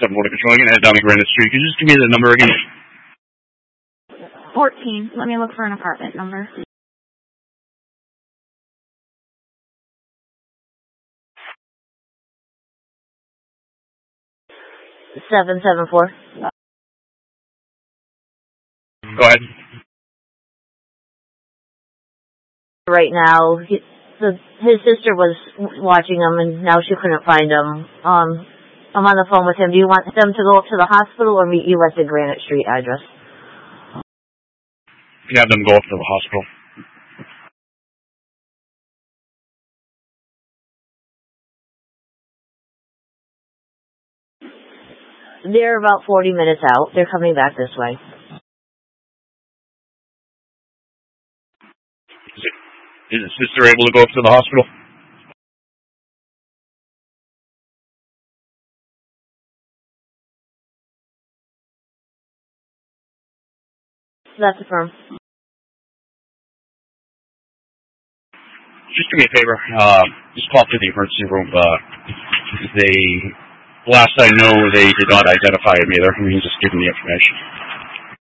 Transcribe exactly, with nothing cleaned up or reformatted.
seven Border Patrol, I'm going to head down to Granite Street. Can you just give me the number again? fourteen. Let me look for an apartment number. seven seven four. Go ahead. Right now, he, the, his sister was watching him, and now she couldn't find him. Um, I'm on the phone with him. Do you want them to go up to the hospital or meet you at the Granite Street address? You have them go up to the hospital. They're about forty minutes out. They're coming back this way. Is, it, is his sister able to go up to the hospital? That's the firm. Just do me a favor. Uh, just call to the emergency room. Uh, they, last I know, they did not identify him either. I mean, just give them the information.